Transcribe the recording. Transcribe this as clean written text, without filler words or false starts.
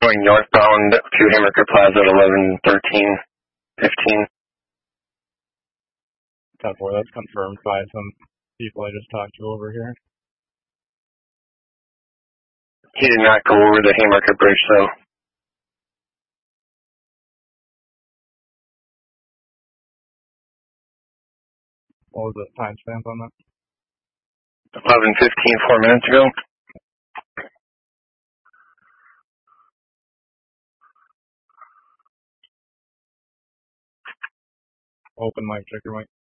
going northbound to Hammerker Plaza at 11:13:15. 10-4, that's confirmed by some people I just talked to over here. He did not go over the Haymarket Bridge, though. What was the timestamp on that? 11:15, 4 minutes ago. Open mic, check your mic.